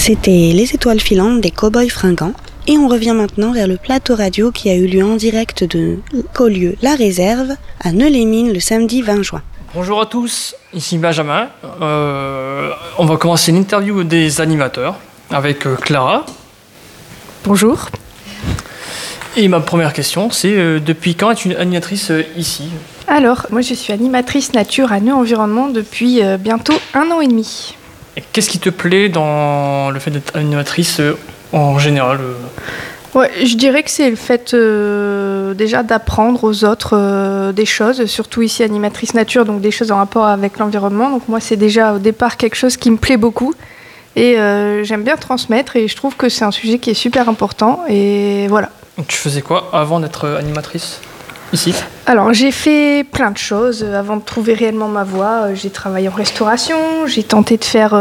C'était Les Étoiles Filantes des Cowboys Fringants. Et on revient maintenant vers le plateau radio qui a eu lieu en direct de Collioure La Réserve à Neux-les-Mines le samedi 20 juin. Bonjour à tous, ici Benjamin. On va commencer l'interview des animateurs avec Clara. Bonjour. Et ma première question, c'est depuis quand es-tu animatrice ici ? Alors, moi je suis animatrice nature à Neux Environnement depuis bientôt 1 an et demi. Et qu'est-ce qui te plaît dans le fait d'être animatrice en général ? Ouais, je dirais que c'est le fait déjà d'apprendre aux autres des choses, surtout ici animatrice nature, donc des choses en rapport avec l'environnement. Donc moi c'est déjà au départ quelque chose qui me plaît beaucoup et j'aime bien transmettre et je trouve que c'est un sujet qui est super important et voilà. Tu faisais quoi avant d'être animatrice ici ? Alors j'ai fait plein de choses avant de trouver réellement ma voie. J'ai travaillé en restauration, j'ai tenté de faire